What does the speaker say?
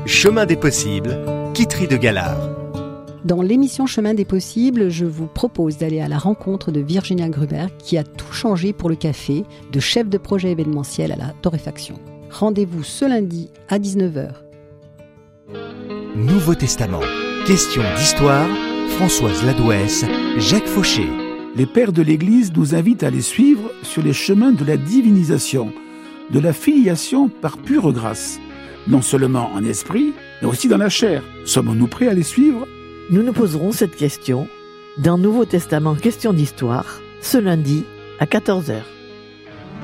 Chemin des possibles, Guitry de Galard. Dans l'émission Chemin des possibles, je vous propose d'aller à la rencontre de Virginia Gruber qui a tout changé pour le café, de chef de projet événementiel à la torréfaction. Rendez-vous ce lundi à 19h. Nouveau Testament, question d'histoire, Françoise Ladouès, Jacques Fauché. Les pères de l'Église nous invitent à les suivre sur les chemins de la divinisation, de la filiation par pure grâce, non seulement en esprit, mais aussi dans la chair. Sommes-nous prêts à les suivre ? Nous nous poserons cette question dans Nouveau Testament Question d'Histoire, ce lundi à 14h.